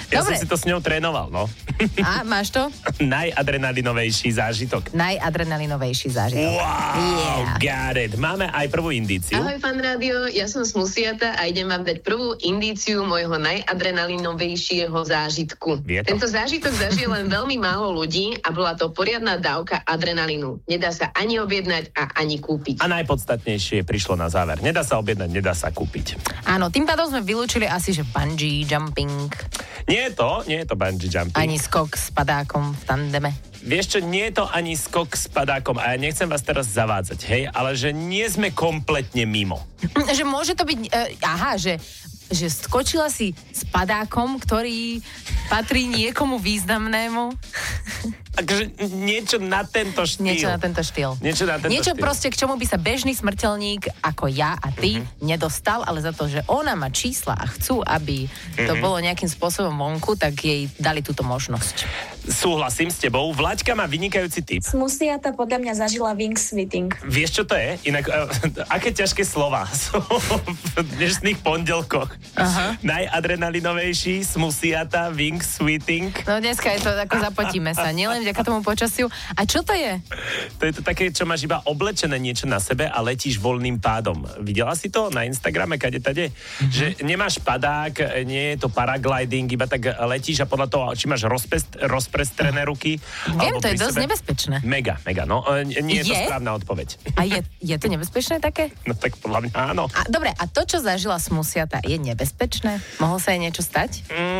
Ja Dobre. som si to s ňou trénoval, no. A máš to? Najadrenalinovejší zážitok. Najadrenalinovejší zážitok. Wow, got it. Máme aj prvú indíciu. Ahoj, Fan Rádio, ja som Smusiata a idem vám dať prvú indíciu môjho najadrenalinovejšieho zážitku. Vie to. Tento zážitok zažije len veľmi málo ľudí a bola to poriadna dávka adrenalínu. Nedá sa ani objednať a ani kúpiť. A najpodstatnejšie prišlo na záver. Nedá sa objednať, nedá sa kúpiť. Áno, tým pádom sme vylúčili asi, že bungee jumping, Nie je to bungee jumping. ani skok s padákom v tandeme. Vieš čo, nie je to ani skok s padákom a ja nechcem vás teraz zavádzať, hej, ale že nie sme kompletne mimo. Že môže to byť, že skočila si s padákom, ktorý patrí niekomu významnému. Takže niečo na tento štýl. Niečo na tento štýl. štýl. Proste, k čomu by sa bežný smrteľník ako ja a ty nedostal, ale za to, že ona má čísla a chcú, aby to bolo nejakým spôsobom vonku, tak jej dali túto možnosť. Súhlasím s tebou. Vlaďka má vynikajúci tip. Smusiata podľa mňa zažila wings fitting. Vieš, čo to je? Inak, aké ťažké slova sú v dnešných pondelkoch. Aha. Najadrenalinovejší, smusiata, wings sweeting. No dneska je to ako zapotíme sa, nielen vďaka tomu počasiu. A čo to je? To je to také, čo máš iba oblečené niečo na sebe a letíš voľným pádom. Videla si to na Instagrame, kade tade? Že nemáš padák, nie je to paragliding, iba tak letíš a podľa toho, či máš rozprestrené ruky. Viem, alebo to je pri dosť sebe. nebezpečné. Mega, no. Nie je to Je? správna odpoveď. A je to nebezpečné také? No tak podľa mňa áno. A dobre, a to, čo zažila Smusiata, je nebezpečné? Mohlo sa jej niečo stať?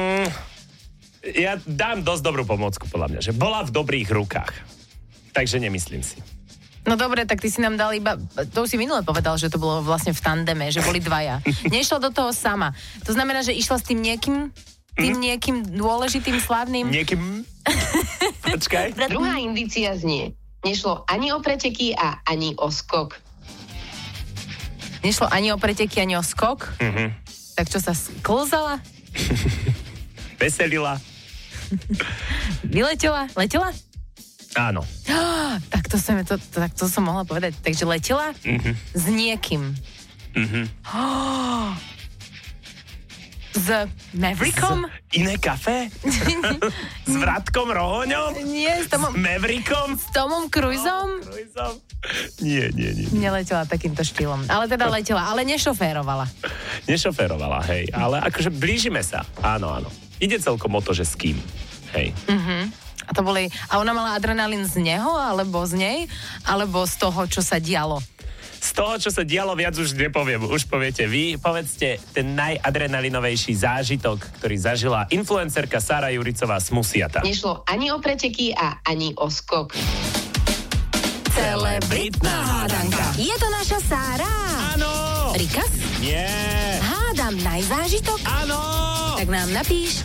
Ja dám dosť dobrú pomôcku, podľa mňa, že bola v dobrých rukách. Takže nemyslím si. No dobre, tak ty si nám dal iba, to už si minule povedal, že to bolo vlastne v tandeme, že boli dvaja. Nešla do toho sama. To znamená, že išla s tým niekým dôležitým, slávnym... Niekým... Počkaj. Druhá indícia znie. Nešlo ani o preteky a ani o skok. Nešlo ani o preteky, ani o skok? Tak čo sa sklzala? Veselila. Vyletela? Letela? Áno. Tak to som mohla povedať. Takže letela s niekým. S Maverickom? Iné kafe? S Vratkom Rohoňom? Nie, s Tomom... S Maverickom? S Tomom Cruisom? Nie. Neletela takýmto štýlom. Ale teda letela, ale nešoférovala. Nešoférovala, hej. Ale akože blížime sa. Áno. Ide celkom o to, že s kým. Hej. A ona mala adrenalín z neho, alebo z nej, alebo z toho, čo sa dialo? Z toho, čo sa dialo, viac už nepoviem. Už poviete vy. Povedzte ten najadrenalinovejší zážitok, ktorý zažila influencerka Sára Juricová Smusiata. Nešlo ani o preteky a ani o skok. Celebritná hádanka. Je to naša Sára. Áno! Rikas? Nie! Hádam najzážitok? Áno! Tak nám napíš